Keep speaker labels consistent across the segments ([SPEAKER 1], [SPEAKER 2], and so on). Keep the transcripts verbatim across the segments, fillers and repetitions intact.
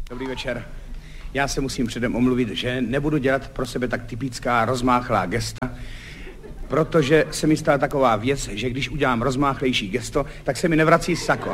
[SPEAKER 1] Dobrý večer. Já se musím předem omluvit, že nebudu dělat pro sebe tak typická rozmáchlá gesta, protože se mi stala taková věc, že když udělám rozmáchlejší gesto, tak se mi nevrací sako.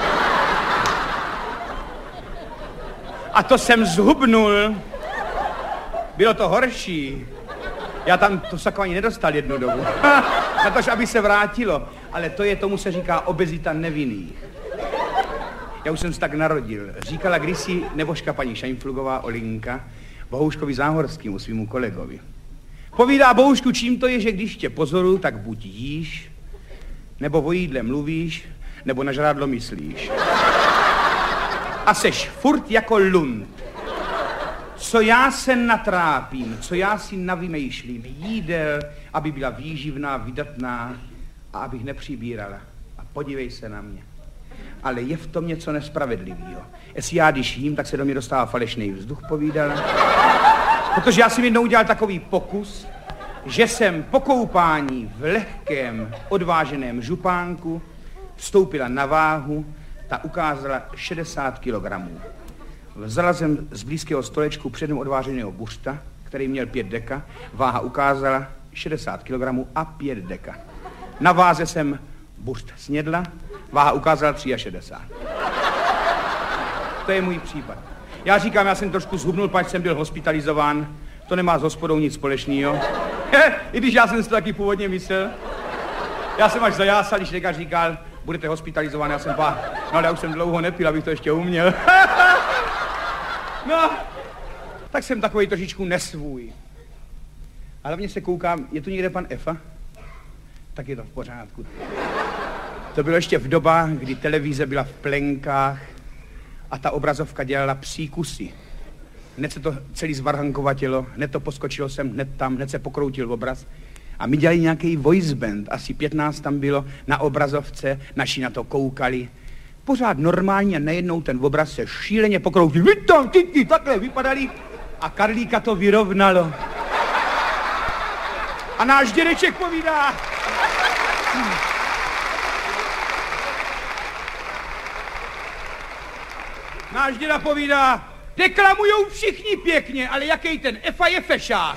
[SPEAKER 1] A to jsem zhubnul. Bylo to horší. Já tam to sako ani nedostal jednu dobu. Na to, aby se vrátilo. Ale to je, tomu se říká obezita nevinných. Já už jsem se tak narodil. Říkala kdysi nebožka paní Šajnflugová Olinka Bohouškovi Záhorskému, svýmu kolegovi. Povídá: Bohoušku, čím to je, že když tě pozoruju, tak buď jíš, nebo o jídle mluvíš, nebo na žrádlo myslíš. A seš furt jako lund. Co já se natrápím, co já si navymýšlím jídel, aby byla výživná, vydatná a abych nepřibírala. A podívej se na mě. Ale je v tom něco nespravedlivého. Jestli já, když jím, tak se do mě dostává falešný vzduch, povídala. Protože já jsem jednou udělal takový pokus, že jsem po koupání v lehkém, odváženém župánku vstoupila na váhu, ta ukázala šedesát kilogramů. Vzala jsem z blízkého stolečku předem odváženého buřta, který měl pět deka, váha ukázala šedesát kilogramů a pět deka. Na váze jsem buřt snědla, váha ukázala šedesát tři. To je můj případ. Já říkám, já jsem trošku zhubnul, pač jsem byl hospitalizován. To nemá s hospodou nic společného. I když já jsem si to taky původně myslel. Já jsem až zajásal, když lékař říkal, budete hospitalizován, já jsem pá, no ale já už jsem dlouho nepil, abych to ještě uměl. No, tak jsem takový trošičku nesvůj. A hlavně se koukám, je tu někde pan Efa? Tak je to v pořádku. To bylo ještě v dobách, kdy televize byla v plenkách a ta obrazovka dělala psí kusy. Hned se to celý zvarhankovatilo, hned to poskočilo sem, hned tam, hned se pokroutil obraz. A my dělali nějaký voice band, asi pětnáct tam bylo na obrazovce, naši na to koukali. Pořád normálně a najednou ten obraz se šíleně pokroutil. Vy tam, ty, ty, takhle vypadali a Karlíka to vyrovnalo. A náš dědeček povídá. Hmm. Náš děda povídá, deklamujou všichni pěkně, ale jaký ten Efa je fešák.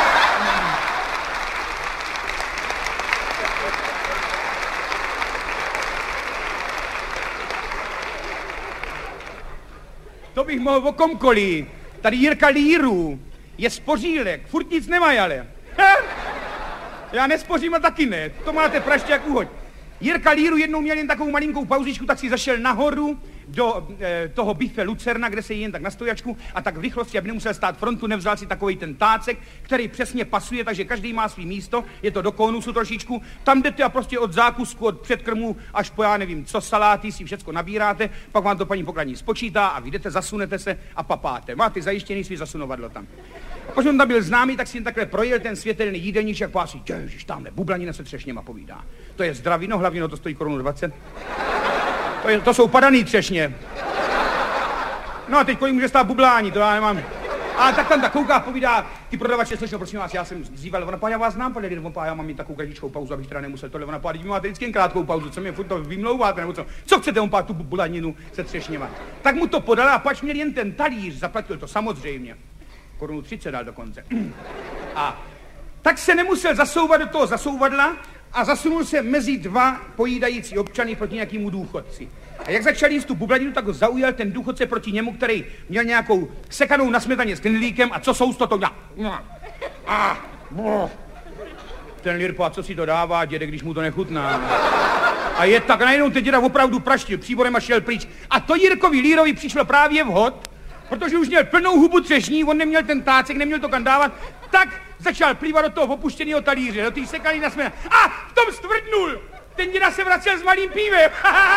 [SPEAKER 1] To bych mohl o komkoliv. Tady Jirka Líru je spořílek, furt nic nemají, ale. Ha? Já nespořím a taky ne, to máte praště jak uhoď. Jirka Líru jednou měl jen takovou malinkou pauzičku, tak si zašel nahoru do e, toho bife Lucerna, kde se jen tak na stojačku a tak v rychlosti, aby nemusel stát frontu, nevzal si takovej ten tácek, který přesně pasuje, takže každý má svý místo, je to do konusu trošičku, tam jdete a prostě od zákusku, od předkrmu až po já nevím co saláty si všecko nabíráte, pak vám to paní pokladní spočítá a vy jdete, zasunete se a papáte. Máte zajištěný svý zasunovadlo tam. A když on tam byl známý, tak si jen takhle projel ten světelný jídelníček, pásí, ježiš, tamhle bublanina se třešněma povídá. To je zdravý, no hlavně no to stojí korunu dvacet. To, je, to jsou padaný třešně. No a teď kolik může stát bublání, to já nemám. A tak tam tak kouká, povídá, ty prodavače, slyšel, prosím vás, já jsem zýval, ona pá, já vás znám, pane Lidr, on pá, já mám mít takovou kratičkou pauzu, abych teda nemusel tohle, ona pá, teď máte vždycky jen krátkou pauzu, co mě furt to vymlouváte, nebo co, co chcete, on pá, tu bulaninu se třešněma. Tak mu to podala a pač měl jen ten talíř, zaplatil to samozřejmě. Korunu třicet dal dokonce. A tak se nemusel zasouvat do toho zasouvadla a zasunul se mezi dva pojídající občany proti nějakému důchodci. A jak začal jíst tu bublaninu, tak ho zaujal ten důchodce proti němu, který měl nějakou sekanou na smetaně s knedlíkem a co jsou to to? A ten Lirpo, a co si to dává, dědek, když mu to nechutná? A je tak, najednou ten děda opravdu praštil příborem a šel pryč. A to Jirkovi Lírovi přišlo právě vhod, protože už měl plnou hubu třešní, on neměl ten tácek, neměl to kam dávat, tak začal plývat do toho opuštěného talíře, do té sekaný na smetaně. A v tom stvrdnul! Ten děda se vracel s malým pívem.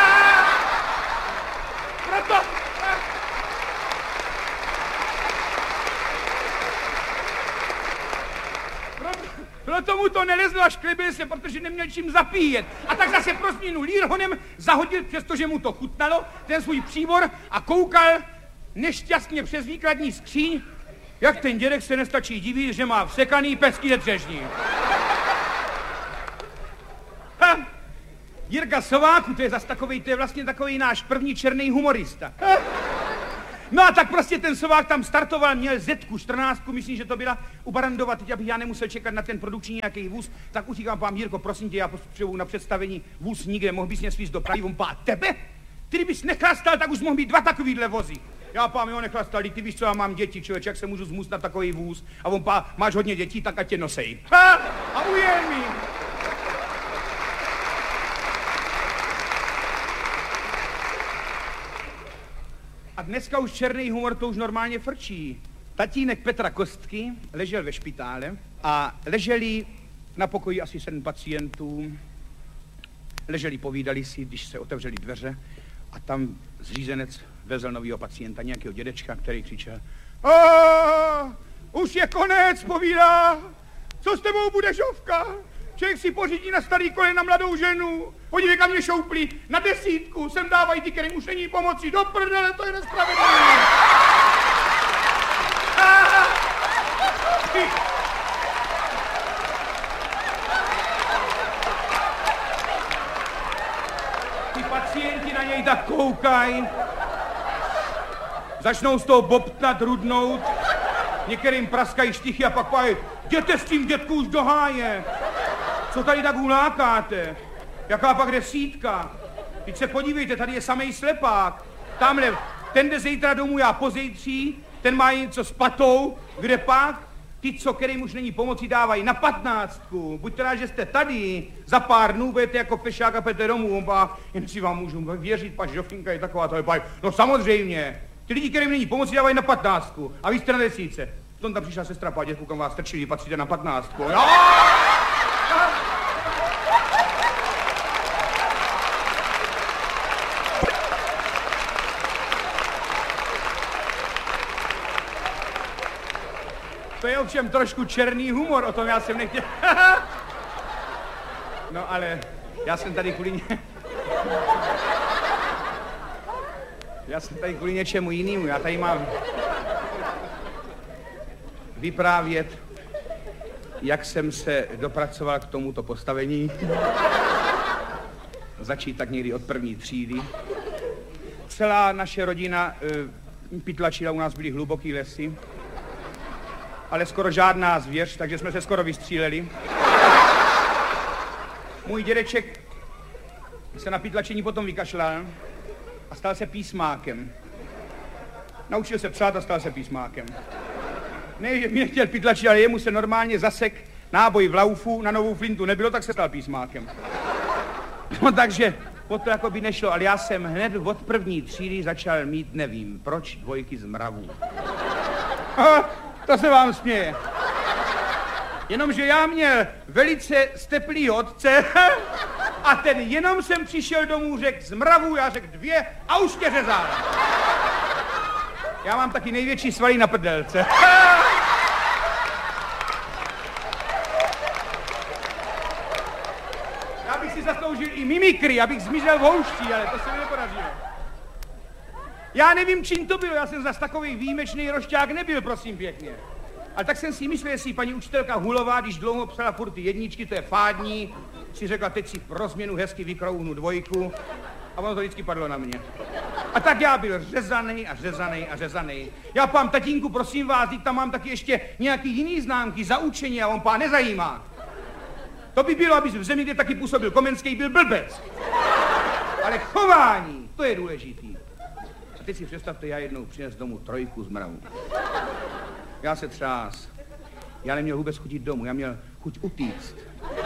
[SPEAKER 1] Proto... Proto, proto mu to nelezlo a šklebil se, protože neměl čím zapíjet. A tak zase pro změnu Lírhonem zahodil, přestože mu to chutnalo, ten svůj příbor a koukal nešťastně přes výkladní skříň, jak ten dědek se nestačí divit, že má vsekaný pesky ze třešní. Ha! Jirka Sováku, to je zas takovej, to je vlastně takovej náš první černý humorista. Ha! No a tak prostě ten sovák tam startoval, měl zetku, čtrnáctku, myslím, že to byla u Barandova, teď abych já nemusel čekat na ten produkční nějaký vůz, tak už říkám, pán Jirko, prosím tě, já potřebuju na představení vůz nikde, mohl bys mě svízt do Prahy, on pá, tebe? Ty kdybys nechlastal, tak už mohl být dva takovýhle vozy. Já pám, jo, nechlastal, ty víš co, já mám děti, člověč, jak se můžu zmůst na takový vůz? A on pá, máš hodně dětí, tak ať tě nosej. Ha! A ujel mi. A dneska už černý humor to už normálně frčí. Tatínek Petra Kostky ležel ve špitále a leželi na pokoji asi sedm pacientů. Leželi, povídali si, když se otevřeli dveře a tam zřízenec vezl novýho pacienta, nějakého dědečka, který křičel: "A, už je konec, povídá, co s tebou bude, žovka? Člověk si pořídí na starý kolena mladou ženu, podívej, kam mě šouplí, na desítku, sem dávají ty, kterým už není pomoci, do prdele, to je nespravedlivé." Ty pacienti na něj tak koukají, začnou z toho bobtnat, rudnout, některým praskají štichy a pak pají: "Jděte s tím, dětku, už do háje. Co tady tak ulákáte? Jaká pak desítka? Teď se podívejte, tady je samej slepák. Tamhle, ten jde zítra domů, já pozejtří, ten má něco s patou, kde pak? Ty, co kterým už není pomoci, dávají na patnáctku. Buďte rád, že jste tady, za pár dnů budete jako pešák a půjdete domů." On pá, jen si vám můžu věřit, pač Žofinka je taková, to je pá. No samozřejmě, ty lidi, kterým není pomoci, dávají na patnáctku a vy jste na desítce. V tom tam přišla sestra, pá, dětku, kam vás strčili, patříte na patnáctku. Jo? To je ovšem trošku černý humor, o tom já jsem nechtěl. No ale já jsem tady kvůli ně... Já jsem tady kvůli něčemu jinému. Já tady mám vyprávět, jak jsem se dopracoval k tomuto postavení. Začít tak někdy od první třídy. Celá naše rodina e, pytlačila, u nás byly hluboký lesy, ale skoro žádná zvěř, takže jsme se skoro vystříleli. Můj dědeček se na pytlačení potom vykašlal a stal se písmákem. Naučil se psát a stal se písmákem. Ne, že mi nechtěl pytlačit, ale jemu se normálně zasek náboj v laufu, na novou flintu nebylo, tak se stal písmákem. No takže o to jako by nešlo, ale já jsem hned od první třídy začal mít, nevím proč, dvojky z mravů. Aha, to se vám směje. Jenomže já měl velice steplý otce a ten jenom jsem přišel domů, řekl z mravů, já řekl dvě a už tě řezal. Já mám taky největší svaly na prdelce. Já bych si zasloužil i mimikry, abych zmizel v houští, ale to se mi nepodařilo. Já nevím, čím to bylo, já jsem zas takový výjimečný rošťák nebyl, prosím pěkně. Ale tak jsem si myslel, jestli paní učitelka Hulová, když dlouho psala furt ty jedničky, to je fádní, si řekla, teď si pro změnu hezky vykrouhnu dvojku a ono to vždycky padlo na mě. A tak já byl řezanej a řezanej a řezanej. Já pám, tatínku, prosím vás, teď tam mám taky ještě nějaký jiný známky za učení a on pá nezajímá. To by bylo, aby v zemi, kde taky působil Komenský, byl blbec. Ale chování, to je důležitý. A teď si představte, já jednou přines domů trojku z mravů. Já se třás. Já neměl vůbec chutit domů, já měl chuť utíct.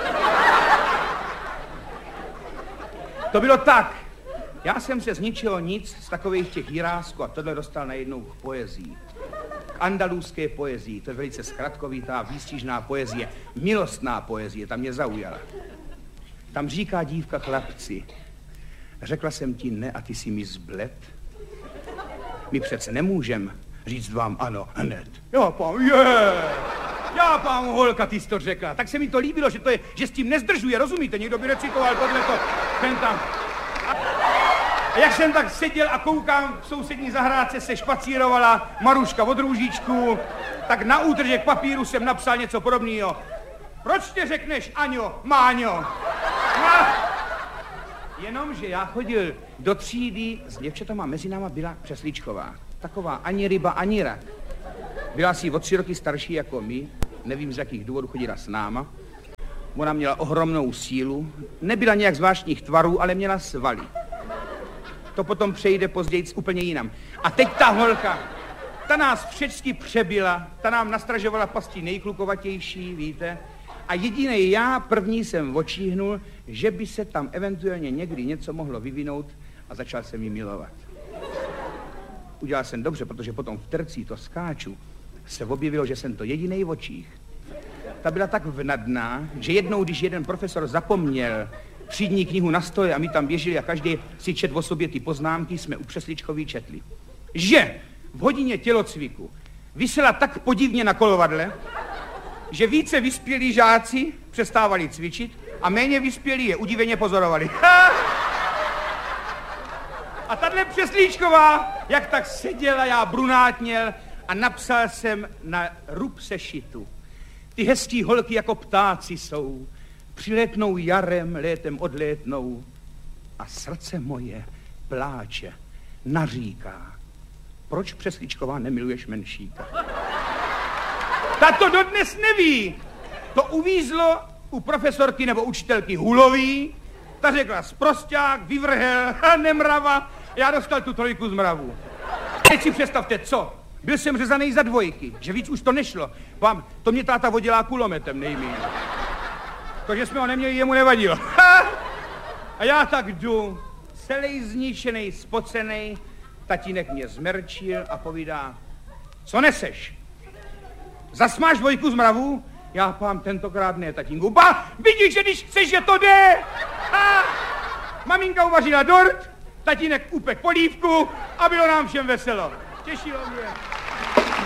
[SPEAKER 1] To bylo tak. Já jsem se z ničeho nic, z takových těch jirásků a tohle dostal najednou k poezii. K andalůzské poezii, to je velice zkratkovitá, výstižná poezie, milostná poezie, ta mě zaujala. Tam říká dívka chlapci, řekla jsem ti ne a ty si mi zbled. My přece nemůžem říct vám ano hned. Já pán, je, já pán holka, ty jsi to řekla. Tak se mi to líbilo, že, to je, že s tím nezdržuje, rozumíte? Někdo by recitoval tohleto, ten tam. A, a jak jsem tak seděl a koukám, v sousední zahrádce se špacírovala Maruška od růžičku, tak na útržek papíru jsem napsal něco podobného. Proč tě řekneš Aňo, Máňo? No. Jenomže já chodil do třídy s děvčatama, mezi náma byla Přesličková. taková ani ryba, ani rak. Byla asi o tři roky starší jako my, nevím z jakých důvodů chodila s náma. Ona měla ohromnou sílu, nebyla nějak zvláštních tvarů, ale měla svaly. To potom přejde později úplně jinam. A teď ta holka, ta nás všecky přebila, ta nám nastražovala pasti nejklukovatější, víte. A jediný já první jsem očíhnul, že by se tam eventuálně někdy něco mohlo vyvinout a začal jsem ji milovat. Udělal jsem dobře, protože potom v tercí to skáču se objevilo, že jsem to jedinej v očích. Ta byla tak vnadná, že jednou, když jeden profesor zapomněl třídní knihu na stole a my tam běželi a každý si čet o sobě ty poznámky, jsme u Přesličkový četli. Že v hodině tělocviku visela tak podivně na kolovadle, že více vyspělí žáci přestávali cvičit a méně vyspělí je udiveně pozorovali. A tahle Přeslíčková, jak tak seděla, já brunátněl a napsal jsem na rub sešitu. Ty hezký holky jako ptáci jsou, přilétnou jarem, létem odlétnou a srdce moje pláče, naříká. Proč, Přeslíčková, nemiluješ Menšíka? Ta to dodnes neví. To uvízlo u profesorky nebo učitelky Hulový. Ta řekla sprosťák, vyvrhel, nemrava. Já dostal tu trojku z mravu. Teď si představte, co? Byl jsem řezaný za dvojky, že víc už to nešlo. Vám, to mě táta vodila kulometem nejmíň. To, že jsme ho neměli, jemu nevadilo. A já tak jdu, celý zničený, spocený. Tatínek mě zmerčil a povídá, co neseš? Zasmáš dvojku z mravu? Já pám, tentokrát ne, tatínku. Ba, vidíš, že když chceš, že to jde. Ha! Maminka uvařila dort, tatínek upek polívku a bylo nám všem veselo. Těšilo mě.